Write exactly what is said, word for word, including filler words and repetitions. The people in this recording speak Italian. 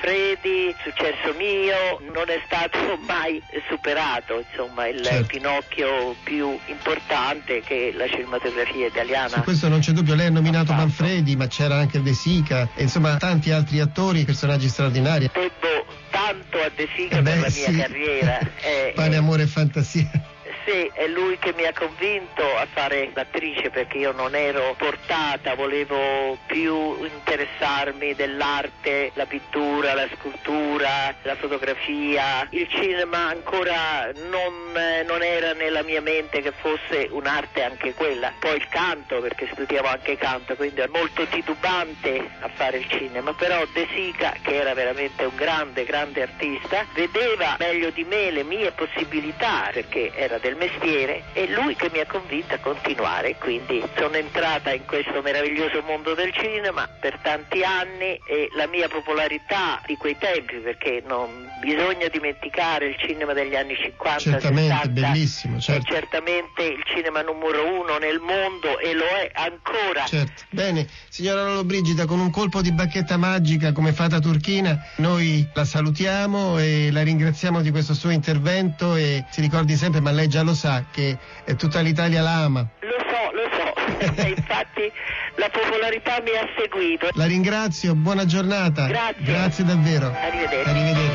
Manfredi, successo mio, non è stato mai superato, insomma, il certo. Pinocchio più importante che la cinematografia italiana. Su questo non c'è dubbio, lei ha nominato ha Manfredi, ma c'era anche De Sica, e insomma tanti altri attori, personaggi straordinari. Debbo tanto a De Sica Eh beh, per la mia sì. carriera. Eh, Pane, amore e fantasia. Sì, è lui che mi ha convinto a fare l'attrice, perché io non ero portata, volevo più interessarmi dell'arte, la pittura, la scultura, la fotografia. Il cinema ancora non, eh, non era nella mia mente che fosse un'arte anche quella. Poi il canto, perché studiavo anche canto, quindi ero molto titubante a fare il cinema, però De Sica, che era veramente un grande, grande artista, vedeva meglio di me le mie possibilità, perché era del mestiere, e lui che mi ha convinto a continuare. Quindi sono entrata in questo meraviglioso mondo del cinema per tanti anni, e la mia popolarità di quei tempi, perché non bisogna dimenticare il cinema degli anni cinquanta Certamente, sessanta, bellissimo, certo. è certamente il cinema numero uno nel mondo, e lo è ancora. Certo. Bene, signora Lollobrigida, con un colpo di bacchetta magica come fata turchina, noi la salutiamo e la ringraziamo di questo suo intervento, e si ricordi sempre, ma lei già lo sa, che eh, tutta l'Italia la ama. Lo so, lo so, e infatti la popolarità mi ha seguito. La ringrazio, buona giornata. Grazie. Grazie davvero. Arrivederci. Arrivederci.